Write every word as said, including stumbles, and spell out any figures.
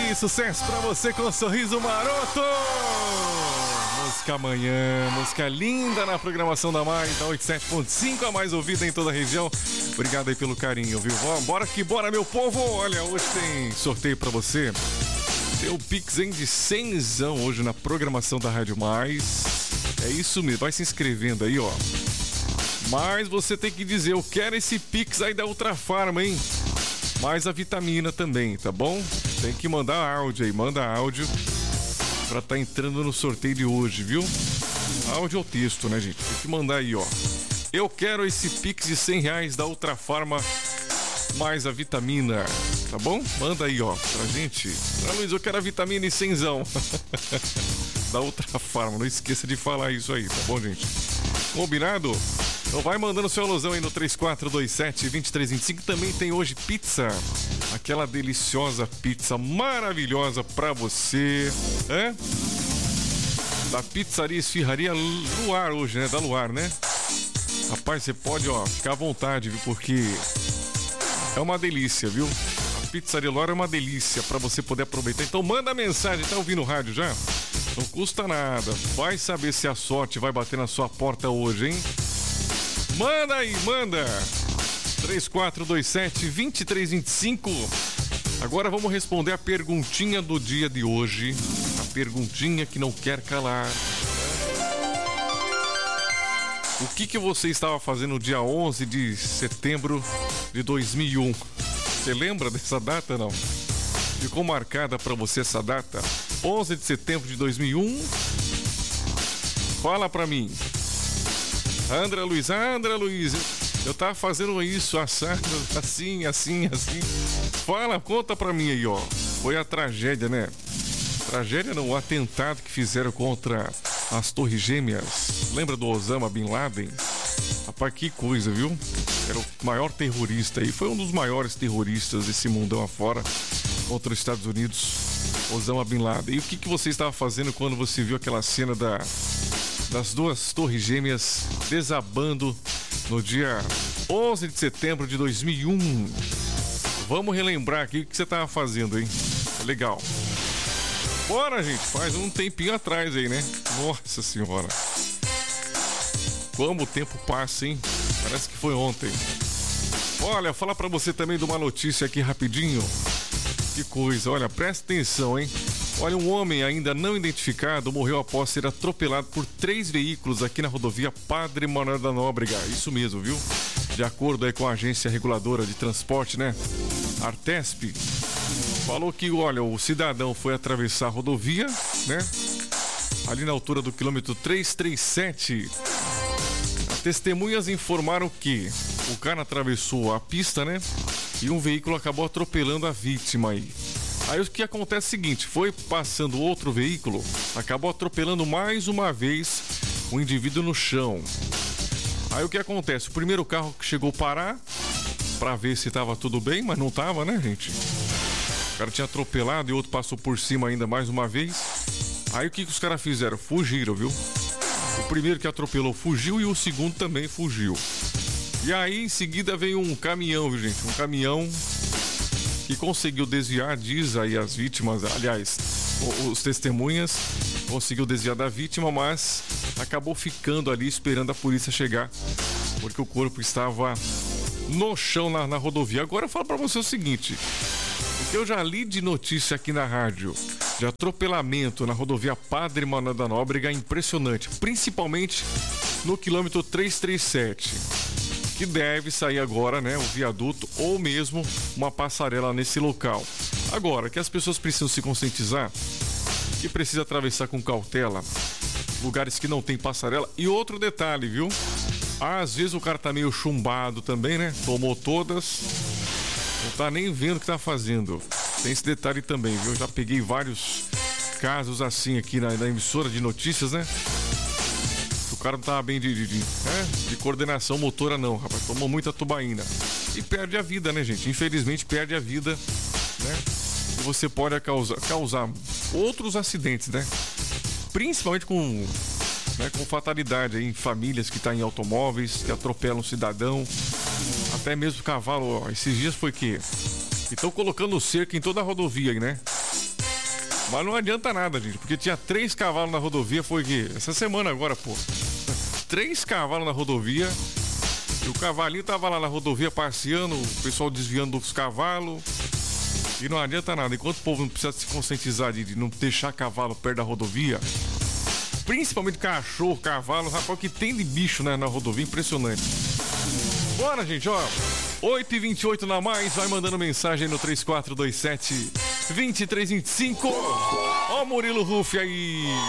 e sucesso pra você com um sorriso maroto. Música amanhã, música linda na programação da Mais, da oitenta e sete ponto cinco, a mais ouvida em toda a região. Obrigado aí pelo carinho, viu? Bora que bora, meu povo. Olha, hoje tem sorteio pra você. Tem o Pix hein, de cenzão hoje na programação da Rádio Mais. É isso mesmo, vai se inscrevendo aí, ó. Mas você tem que dizer, eu quero esse Pix aí da Ultrafarma, hein? Mais a vitamina também, tá bom? Tem que mandar áudio aí, manda áudio pra tá entrando no sorteio de hoje, viu? Áudio ou texto, né, gente? Tem que mandar aí, ó. Eu quero esse Pix de cem reais da Ultrafarma mais a vitamina, tá bom? Manda aí, ó, pra gente. Ah, Luiz, eu quero a vitamina e cenzão. Da Ultrafarma, não esqueça de falar isso aí, tá bom, gente? Combinado? Então vai mandando seu alusão aí no três quatro dois sete, dois três dois cinco. Também tem hoje pizza. Aquela deliciosa pizza maravilhosa pra você. É? Da Pizzaria Esfirraria Luar hoje, né? Da Luar, né? Rapaz, você pode, ó, ficar à vontade, viu? Porque é uma delícia, viu? A Pizzaria Luar é uma delícia pra você poder aproveitar. Então manda mensagem, tá ouvindo o rádio já? Não custa nada. Vai saber se a sorte vai bater na sua porta hoje, hein? Manda aí, manda! três quatro dois sete, dois três dois cinco. Agora vamos responder a perguntinha do dia de hoje. A perguntinha que não quer calar. O que que você estava fazendo no dia onze de setembro de dois mil e um? Você lembra dessa data, não? Ficou marcada para você essa data? onze de setembro de dois mil e um? Fala pra mim. André Luiz, André Luiz, eu tava fazendo isso, assado, assim, assim, assim. Fala, conta pra mim aí, ó. Foi a tragédia, né? Tragédia não, o atentado que fizeram contra as Torres Gêmeas. Lembra do Osama Bin Laden? Rapaz, que coisa, viu? Era o maior terrorista aí, foi um dos maiores terroristas desse mundão afora contra os Estados Unidos, Osama Bin Laden. E o que, que você estava fazendo quando você viu aquela cena da... das duas Torres Gêmeas desabando no dia onze de setembro de dois mil e um. Vamos relembrar aqui o que você estava fazendo, hein? Legal. Bora, gente, faz um tempinho atrás aí, né? Nossa senhora. Como o tempo passa, hein? Parece que foi ontem. Olha, falar pra você também de uma notícia aqui rapidinho. Que coisa, olha, presta atenção, hein? Olha, um homem ainda não identificado morreu após ser atropelado por três veículos aqui na rodovia Padre Manuel da Nóbrega. Isso mesmo, viu? De acordo aí com a agência reguladora de transporte, né? Artesp, falou que, olha, o cidadão foi atravessar a rodovia, né? Ali na altura do quilômetro trezentos e trinta e sete. Testemunhas informaram que o cara atravessou a pista, né? E um veículo acabou atropelando a vítima aí. Aí o que acontece é o seguinte, foi passando outro veículo, acabou atropelando mais uma vez o indivíduo no chão. Aí o que acontece? O primeiro carro que chegou a parar pra ver se tava tudo bem, mas não tava, né, gente? O cara tinha atropelado e outro passou por cima ainda mais uma vez. Aí o que, que os caras fizeram? Fugiram, viu? O primeiro que atropelou fugiu e o segundo também fugiu. E aí em seguida veio um caminhão, viu, gente? Um caminhão que conseguiu desviar, diz aí as vítimas, aliás, os testemunhas, conseguiu desviar da vítima, mas acabou ficando ali esperando a polícia chegar, porque o corpo estava no chão na, na rodovia. Agora eu falo pra você o seguinte, o que eu já li de notícia aqui na rádio, de atropelamento na rodovia Padre Manuel da Nóbrega é impressionante, principalmente no quilômetro trezentos e trinta e sete. Que deve sair agora, né, o viaduto ou mesmo uma passarela nesse local. Agora, que as pessoas precisam se conscientizar que precisa atravessar com cautela lugares que não tem passarela. E outro detalhe, viu? Às vezes o cara tá meio chumbado também, né? Tomou todas, não tá nem vendo o que tá fazendo. Tem esse detalhe também, viu? Eu já peguei vários casos assim aqui na, na emissora de notícias, né? O cara não tava bem de, de, de, né? de coordenação motora não, rapaz. Tomou muita tubaína. E perde a vida, né, gente? Infelizmente perde a vida, né? E você pode causar, causar outros acidentes, né? Principalmente com, né, com fatalidade aí, em famílias que estão em automóveis, que atropelam um cidadão. Até mesmo cavalo, ó, esses dias foi que estão colocando cerca em toda a rodovia aí, né? Mas não adianta nada, gente, porque tinha três cavalos na rodovia, foi que essa semana agora, pô. Três cavalos na rodovia. E o cavalinho tava lá na rodovia passeando, o pessoal desviando dos cavalos. E não adianta nada. Enquanto o povo não precisa se conscientizar de não deixar cavalo perto da rodovia, principalmente cachorro, cavalo, rapaz, o que tem de bicho, né, na rodovia, impressionante. Bora, gente, ó. oito e vinte e oito na mais, vai mandando mensagem no três quatro dois sete, dois três dois cinco. Ó o Murilo Ruff aí.